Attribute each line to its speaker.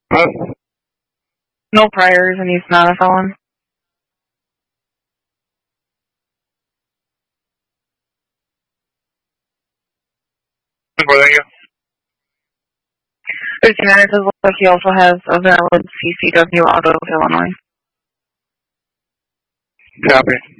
Speaker 1: Huh?
Speaker 2: No priors, and he's not a felon.
Speaker 1: Thank you.
Speaker 2: 59, it does look like he also has a valid CCW out of Illinois.
Speaker 1: Copy.